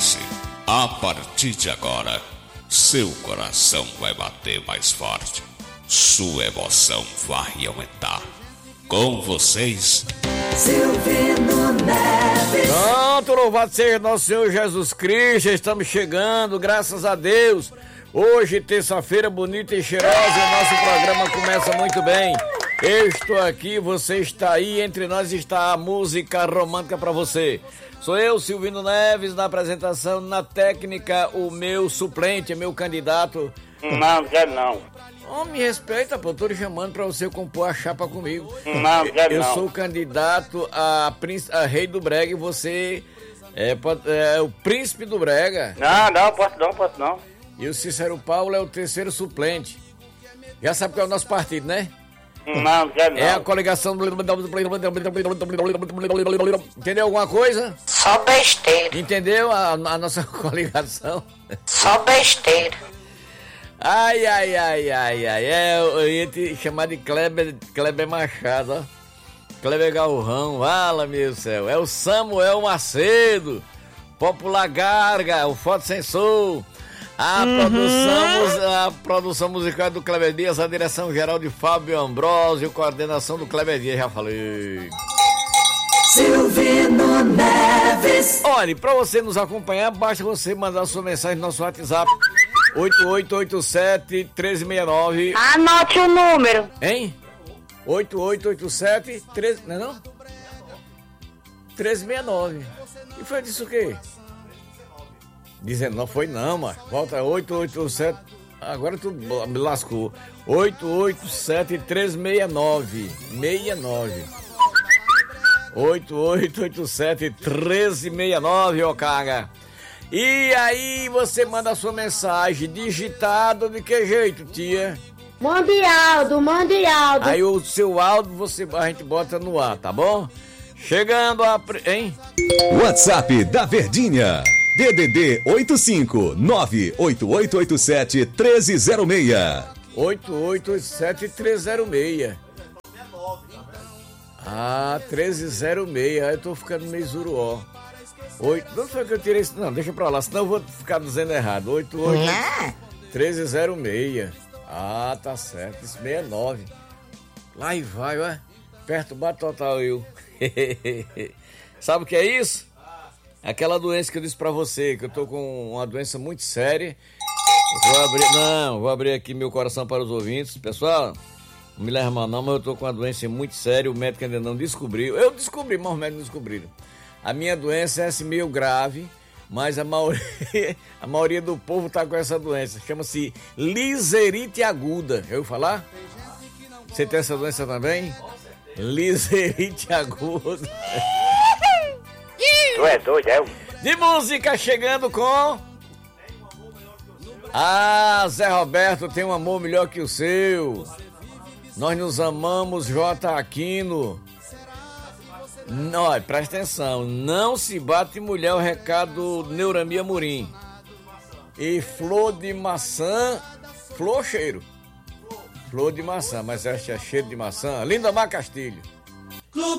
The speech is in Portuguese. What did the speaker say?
Prepare-se. A partir de agora, seu coração vai bater mais forte. Sua emoção vai aumentar. Com vocês, Silvino Neves. Santo louvado seja nosso Senhor Jesus Cristo. Estamos chegando, graças a Deus. Hoje, terça-feira bonita e cheirosa, o nosso programa começa muito bem. Eu estou aqui, você está aí, entre nós está a música romântica para você. Sou eu, Silvino Neves, na apresentação, na técnica, o meu suplente, meu candidato. Não, quer não. Oh, me respeita, pô, tô lhe chamando pra você compor a chapa comigo. Não, quer não. Eu sou o candidato a rei do brega e você é o príncipe do brega. Não, posso não. E o Cícero Paulo é o terceiro suplente. Já sabe qual é o nosso partido, né? Não, quer não. É a coligação... Entendeu alguma coisa? Só besteira. Entendeu a nossa coligação? Só besteira. Ai, eu ia te chamar de Kleber Machado, ó. Kleber Galrão, fala, meu céu. É o Samuel Macedo, Popular Garga, o Fotosensor. A produção musical do Kleber Dias, a direção geral de Fábio Ambrosio, coordenação do Kleber Dias, já falei. Silvino Neves. Olha, pra você nos acompanhar, basta você mandar sua mensagem no nosso WhatsApp, 8887-1369. Anote o número. Hein? 8887-13... Não é não? 1369. E foi disso o quê? 19 foi não, mano. Volta 887. Agora tu me lascou. 887-369. 69. 8887-1369, ô caga. E aí você manda a sua mensagem digitada de que jeito, tia? Mande áudio. Aí o seu áudio a gente bota no ar, tá bom? Chegando a... Hein? WhatsApp da Verdinha. DDD 85988871306. 8887-306. Ah, 1306. Aí eu tô ficando meio zuruó. Não foi que eu tirei isso, não, deixa pra lá, senão eu vou ficar dizendo errado. 88-1306. Ah, tá certo, isso 69. Lá e vai, ué. Perturbar total eu. Sabe o que é isso? Aquela doença que eu disse pra você, que eu tô com uma doença muito séria. Vou abrir aqui meu coração para os ouvintes. Pessoal, não me leva mal não, mas eu tô com uma doença muito séria, o médico ainda não descobriu. Eu descobri, mas os médicos não descobriram. A minha doença é assim, meio grave, mas a maioria do povo tá com essa doença. Chama-se liserite aguda. Já ouviu falar? Você tem essa doença também? Liserite aguda. Tu é doido, é? De música chegando com... Ah, Zé Roberto tem um amor melhor que o seu. Nós nos amamos, J. Aquino. Olha, presta atenção, não se bate mulher, o recado do Neurami Amorim. E flor de maçã, flor ou cheiro? Flor de maçã, mas essa é cheiro de maçã. Lindamar Castilho.